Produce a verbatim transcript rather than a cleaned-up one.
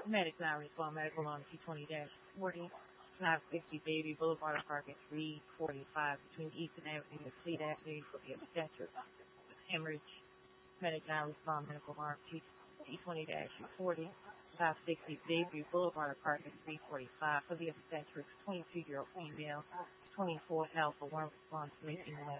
Medic now respond medical on T twenty forty, five sixty Baby Boulevard Apartment three forty-five between Eastern Avenue and Fleet Avenue for the obstetric hemorrhage. Medic now respond medical on T twenty forty, five sixty Baby Boulevard Apartment three forty-five for the obstetrics, twenty-two year old female, twenty-four Alpha one response making left.